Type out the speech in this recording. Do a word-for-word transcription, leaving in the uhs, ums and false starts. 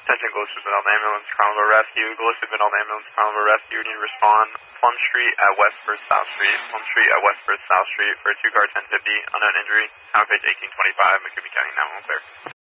Attention, Gloucester Vinald Ambulance, Carnival Rescue. Gloucester Vinald Ambulance, Carnival Rescue. Need to respond. Plum Street at West First South Street. Plum Street at West First South Street for a two-car ten fifty. Unknown injury. Town page eighteen twenty-five. McCoobie County nine one one clear.